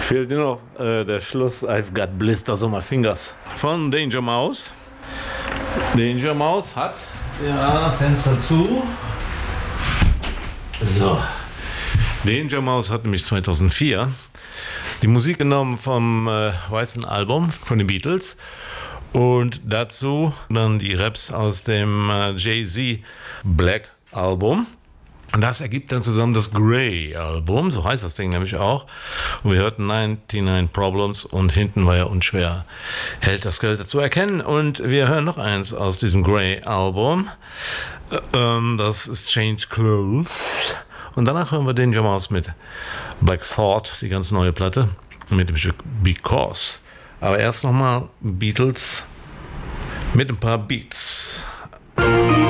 Fehlt nur noch der Schluss I've got blisters on my fingers von Danger Mouse. Danger Mouse hat Fenster zu. So. Danger Mouse hat nämlich 2004 die Musik genommen vom weißen Album von den Beatles und dazu dann die Raps aus dem Jay-Z Black Album. Und das ergibt dann zusammen das Grey-Album, so heißt das Ding nämlich auch. Und wir hörten 99 Problems und hinten war ja unschwer Hält das Geld zu erkennen. Und wir hören noch eins aus diesem Grey-Album. Das ist Change Clothes. Und danach hören wir Danger Mouse mit Black Thought, die ganz neue Platte, mit dem Stück Because. Aber erst nochmal Beatles mit ein paar Beats.